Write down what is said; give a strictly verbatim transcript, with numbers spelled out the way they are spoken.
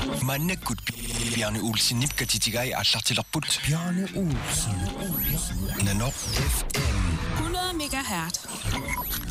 Mannagut Bjarne Olsen Nipka Titigai Atlartilerput. Bjarne Olsen. Nano F M. hundrede megahertz.